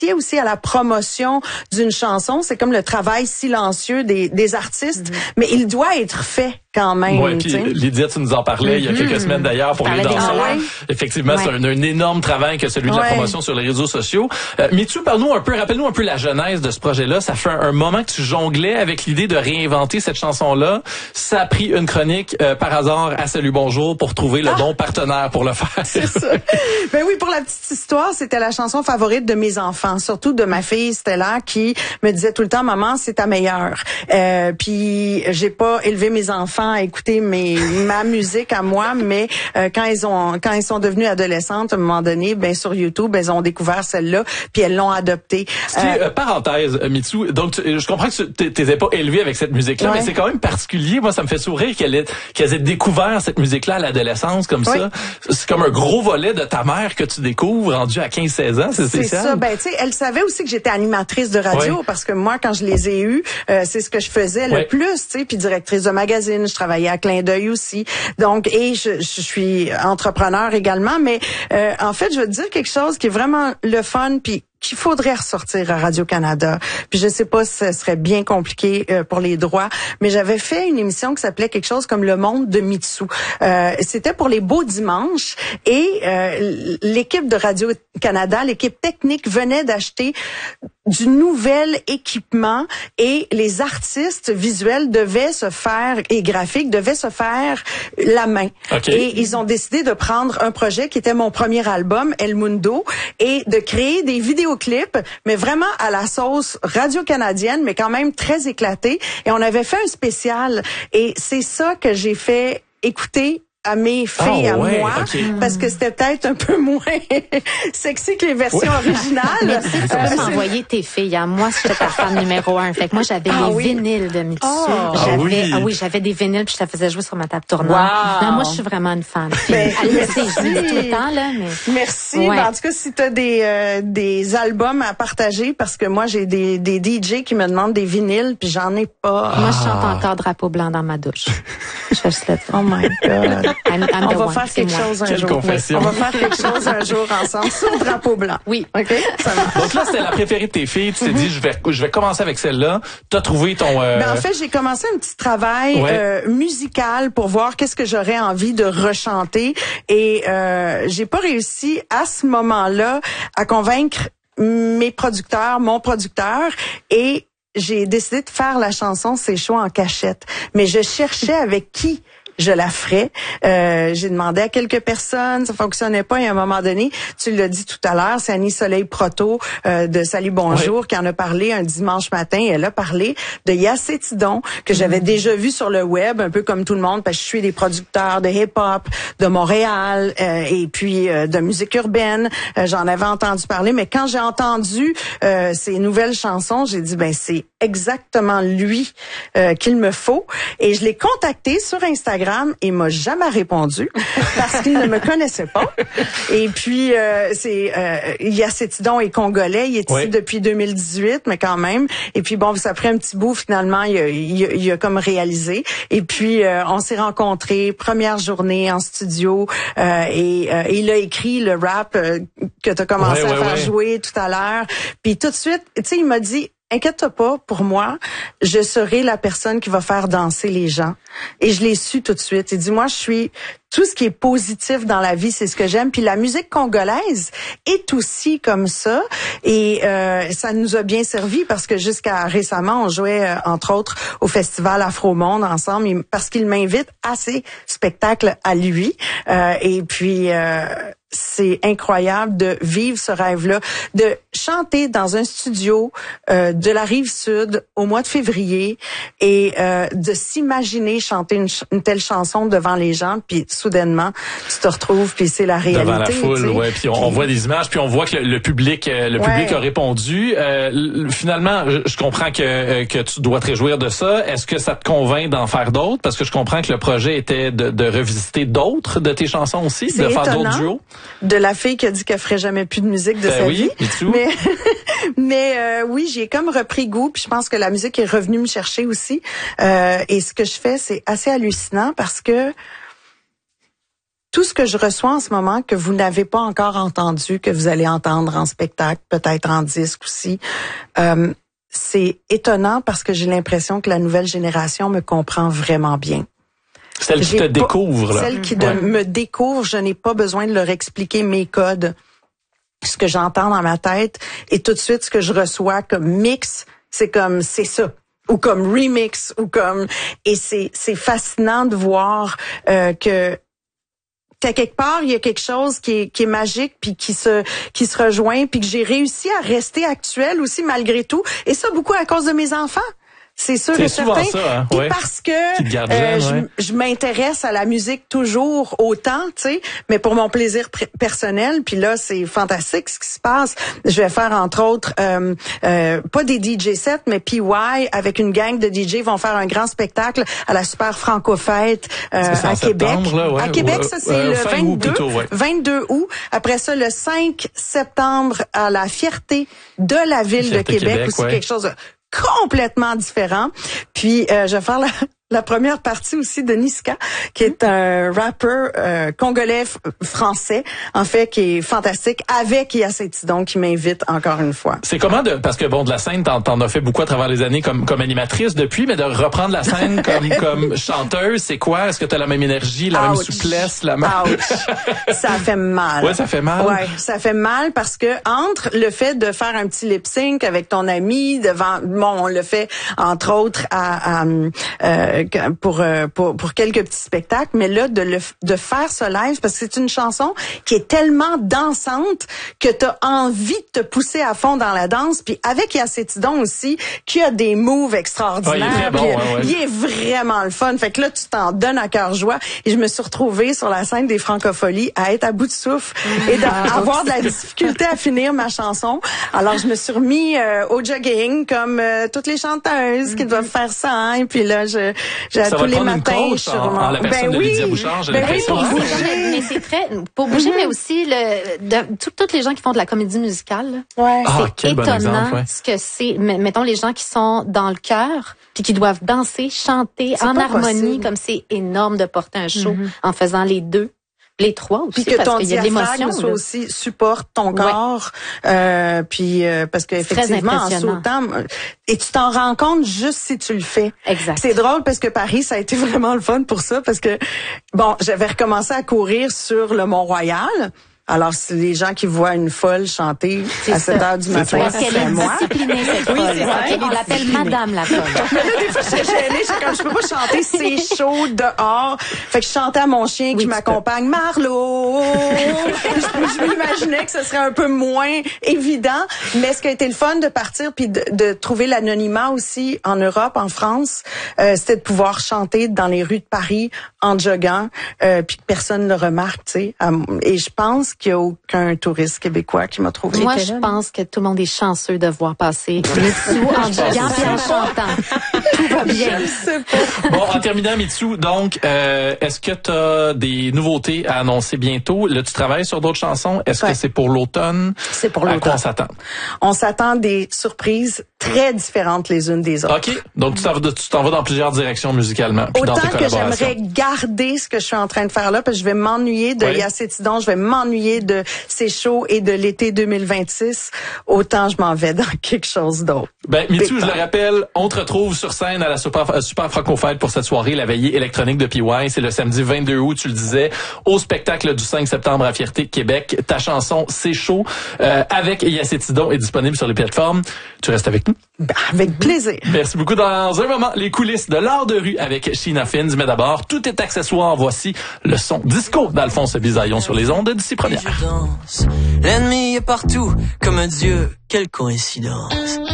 aussi à la promotion d'une chanson. C'est comme le travail silencieux des artistes, mais il doit être fait quand même. Oui, puis Lydia, tu nous en parlais il y a quelques semaines d'ailleurs pour les danseurs. Effectivement, c'est un énorme travail que celui de la promotion sur les réseaux sociaux. Mitsu, rappelle-nous un peu la genèse de ce projet-là. Ça fait un moment que tu jonglais avec l'idée de réinventer cette chanson-là. Ça a pris une chronique par hasard à Salut Bonjour pour trouver le bon partenaire pour le faire. C'est ça. Ben oui, pour la petite histoire, c'était la chanson favorite de mes enfants, surtout de ma fille Stella qui me disait tout le temps, maman, c'est ta meilleure. Puis j'ai pas élevé mes enfants à écouter ma musique à moi, mais quand ils sont devenus adolescentes, à un moment donné, ben sur YouTube, elles ont découvert celle-là, puis elles l'ont adoptée. Parenthèse, Mitsu, donc je comprends que tu t'es pas élevé avec cette musique-là, mais c'est quand même particulier. Moi, ça me fait sourire qu'elles aient découvert cette musique-là à l'adolescence comme ça. C'est comme un gros volet de ta mère que tu découvres rendu à 15-16 ans, c'est spécial. C'est ça. Ben tu sais, elle savait aussi que j'étais animatrice de radio parce que moi, quand je les ai eus, c'est ce que je faisais le plus, tu sais, puis directrice de magazine, je travaillais à Clin d'œil aussi. Donc, et je suis entrepreneur également, mais en fait, je veux te dire quelque chose qui est vraiment le fun, puis qu'il faudrait ressortir à Radio-Canada. Puis je sais pas si ce serait bien compliqué pour les droits, mais j'avais fait une émission qui s'appelait quelque chose comme Le Monde de Mitsu. C'était pour les beaux dimanches et l'équipe de Radio-Canada, l'équipe technique venait d'acheter du nouvel équipement et les artistes visuels et graphiques devaient se faire la main. Et ils ont décidé de prendre un projet qui était mon premier album, El Mundo, et de créer des vidéoclips, mais vraiment à la sauce radio-canadienne, mais quand même très éclaté. Et on avait fait un spécial. Et c'est ça que j'ai fait écouter à mes filles, à moi, parce que c'était peut-être un peu moins sexy que les versions originales. Mais tu peux m'envoyer tes filles. Moi, j'étais ta fan numéro 1. Fait que moi, j'avais les vinyles de Mitsu. J'avais des vinyles puis je la faisais jouer sur ma table tournante. Non, moi, je suis vraiment une fan. Elle le sait, je le dis tout le temps, là. Mais... Merci. Ben, en tout cas, si t'as des albums à partager, parce que moi, j'ai des DJ qui me demandent des vinyles puis j'en ai pas. Moi, je chante encore Drapeau blanc dans ma douche. Je fais cela. Oh my God. On va faire quelque chose un jour. On va faire quelque chose un jour ensemble sur Drapeau blanc. Oui. OK? Ça marche. Donc là, c'était la préférée de tes filles. Tu t'es dit, je vais commencer avec celle-là. T'as trouvé ton... Ben, en fait, j'ai commencé un petit travail musical pour voir qu'est-ce que j'aurais envie de rechanter. Et j'ai pas réussi à ce moment-là à convaincre mon producteur. Et j'ai décidé de faire la chanson C'est chaud en cachette. Mais je cherchais avec qui je la ferais. J'ai demandé à quelques personnes, ça fonctionnait pas. Et à un moment donné, tu l'as dit tout à l'heure, c'est Annie Soleil Proto de Salut Bonjour qui en a parlé un dimanche matin. Et elle a parlé de Yassé Tidon que j'avais déjà vu sur le web, un peu comme tout le monde, parce que je suis des producteurs de hip-hop de Montréal et puis de musique urbaine. J'en avais entendu parler, mais quand j'ai entendu ces nouvelles chansons, j'ai dit c'est exactement lui qu'il me faut. Et je l'ai contacté sur Instagram et il m'a jamais répondu parce qu'il ne me connaissait pas. Et puis Yassé Tidon est congolais, il est ici depuis 2018, mais quand même. Et puis bon, ça a pris un petit bout finalement, il a comme réalisé. Et puis on s'est rencontrés, première journée en studio et il a écrit le rap que tu as commencé à faire jouer tout à l'heure. Puis tout de suite, tu sais, il m'a dit inquiète-toi pas, pour moi, je serai la personne qui va faire danser les gens. Et je l'ai su tout de suite. Il dit, moi, je suis tout ce qui est positif dans la vie, c'est ce que j'aime. Puis la musique congolaise est aussi comme ça. Et ça nous a bien servi parce que jusqu'à récemment, on jouait, entre autres, au Festival Afro-Monde ensemble parce qu'il m'invite à ses spectacles à lui. Et puis... c'est incroyable de vivre ce rêve-là, de chanter dans un studio de la Rive-Sud au mois de février et de s'imaginer chanter une telle chanson devant les gens, puis soudainement, tu te retrouves, puis c'est la réalité. Devant la foule, puis on voit des images, puis on voit que le public a répondu. Finalement, je comprends que tu dois te réjouir de ça. Est-ce que ça te convainc d'en faire d'autres? Parce que je comprends que le projet était de revisiter d'autres de tes chansons aussi, de faire d'autres duos. De la fille qui a dit qu'elle ferait jamais plus de musique de sa vie. Mais oui, j'ai comme repris goût, puis je pense que la musique est revenue me chercher aussi. Et ce que je fais, c'est assez hallucinant parce que tout ce que je reçois en ce moment que vous n'avez pas encore entendu, que vous allez entendre en spectacle, peut-être en disque aussi, c'est étonnant parce que j'ai l'impression que la nouvelle génération me comprend vraiment bien. Celle qui te découvre, là. Celle qui me découvre, je n'ai pas besoin de leur expliquer mes codes, ce que j'entends dans ma tête, et tout de suite, ce que je reçois comme mix, c'est ça. Ou comme remix, ou comme... Et c'est fascinant de voir que qu'à quelque part, il y a quelque chose qui est magique, puis qui se rejoint, puis que j'ai réussi à rester actuelle aussi malgré tout. Et ça, beaucoup à cause de mes enfants. C'est sûr et certain. Ça, hein? Et parce que je m'intéresse à la musique toujours autant, tu sais, mais pour mon plaisir personnel. Puis là, c'est fantastique ce qui se passe. Je vais faire entre autres pas des DJ sets, mais PY avec une gang de DJ vont faire un grand spectacle à la Super Franco-Fête à Québec. Là, à Québec, ça c'est le 22 août. Après ça, le 5 septembre à la Fierté de la ville de Québec, où c'est quelque chose de complètement différent. Puis je vais faire la première partie aussi de Niska, qui est un rappeur congolais français, en fait, qui est fantastique, avec Yacetidon qui m'invite encore une fois. C'est comment parce que bon, de la scène, t'en as fait beaucoup à travers les années comme animatrice depuis, mais de reprendre la scène comme chanteuse, c'est quoi? Est-ce que t'as la même énergie, la même souplesse, la même... Ça fait mal. Ouais, ça fait mal. Ouais, ça fait mal parce que entre le fait de faire un petit lip sync avec ton ami devant, on le fait entre autres pour quelques petits spectacles, mais là de faire ce live parce que c'est une chanson qui est tellement dansante que t'as envie de te pousser à fond dans la danse, puis avec Yacetidon aussi qui a des moves extraordinaires. Il est vraiment le fun. Fait que là tu t'en donnes à cœur joie et je me suis retrouvée sur la scène des Francopholies à être à bout de souffle et d'avoir de la difficulté à finir ma chanson. Alors je me suis remis au jogging comme toutes les chanteuses qui doivent faire ça, hein, et puis là j'ai ça tous va les prendre matins une coach en la personne de Lydia Bouchard, j'ai l'impression. Mais c'est très pour bouger, mais aussi toutes les gens qui font de la comédie musicale. Ouais. C'est étonnant ce que c'est. Mettons les gens qui sont dans le chœur puis qui doivent danser, chanter en harmonie, comme c'est énorme de porter un show en faisant les deux. Les trois aussi, puis que parce ton qu'il y a de l'émotion. diaphragme soit aussi supporte ton corps, puis parce que effectivement en sautant, et tu t'en rends compte juste si tu le fais. Exact. C'est drôle parce que Paris, ça a été vraiment le fun pour ça parce que bon, j'avais recommencé à courir sur le Mont-Royal. Alors, c'est les gens qui voient une folle chanter à 7h du matin, c'est moi. Cette folle. On l'appelle Madame la folle. Mais là, des fois, j'étais gênée. Je peux pas chanter, c'est chaud dehors. Fait que je chantais à mon chien qui m'accompagne, Marlo. Je m'imaginais que ce serait un peu moins évident. Mais ce qui a été le fun de partir puis de trouver l'anonymat aussi en Europe, en France, c'était de pouvoir chanter dans les rues de Paris en joguant, puis que personne ne le remarque, tu sais. Et je pense qu'il n'y a aucun touriste québécois qui m'a trouvé. Moi, je pense que tout le monde est chanceux de voir passer Mitsou en joguant et en chantant. Tout va bien. Bon, en terminant, Mitsou, donc, est-ce que tu as des nouveautés à annoncer bientôt? Là, tu travailles sur d'autres chansons. Est-ce que c'est pour l'automne? C'est pour l'automne. À quoi on s'attend? On s'attend des surprises très différentes les unes des autres. OK. Donc, tu t'en vas dans plusieurs directions musicalement. Puis autant dans tes que j'aimerais garder ce que je suis en train de faire là, parce que je vais m'ennuyer de Yacetidon, je vais m'ennuyer de C'est chaud et de l'été 2026, autant je m'en vais dans quelque chose d'autre. Ben, Mitsou, je le rappelle, on te retrouve sur scène à la Super Franco-Fête pour cette soirée, la veillée électronique de PY. C'est le samedi 22 août, tu le disais, au spectacle du 5 septembre à Fierté, Québec. Ta chanson C'est chaud avec Yacetidon est disponible sur les plateformes. Tu restes avec nous? Ben, avec plaisir. Merci beaucoup. Dans un moment, les coulisses de l'art de rue avec Sheena Fins. Mais d'abord, tout est accessoire. Voici le son disco d'Alphonse Bisaillon sur les ondes d'ici première. L'ennemi est partout, comme un dieu, quelle coïncidence.